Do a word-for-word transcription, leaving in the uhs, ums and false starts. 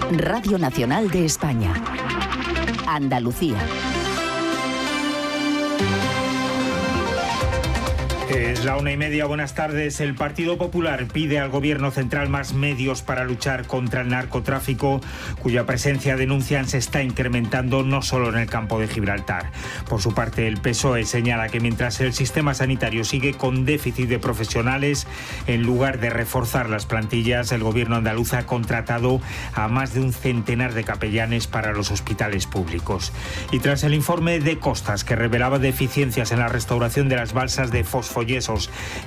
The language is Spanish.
Radio Nacional de España. Andalucía. Es la una y media, buenas tardes. El Partido Popular pide al Gobierno central más medios para luchar contra el narcotráfico, cuya presencia, denuncian, se está incrementando no solo en el campo de Gibraltar. Por su parte, el P S O E señala que mientras el sistema sanitario sigue con déficit de profesionales, en lugar de reforzar las plantillas, el Gobierno andaluz ha contratado a más de un centenar de capellanes para los hospitales públicos. Y tras el informe de Costas, que revelaba deficiencias en la restauración de las balsas de fosfoyesos